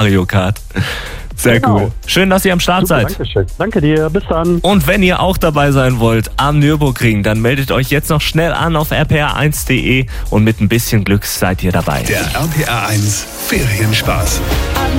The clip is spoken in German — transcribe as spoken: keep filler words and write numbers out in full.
Mario Kart. Sehr Genau. cool. Schön, dass ihr am Start Super, seid. Dankeschön. Danke dir, bis dann. Und wenn ihr auch dabei sein wollt am Nürburgring, dann meldet euch jetzt noch schnell an auf r p r eins punkt d e und mit ein bisschen Glück seid ihr dabei. Der R P R eins Ferienspaß.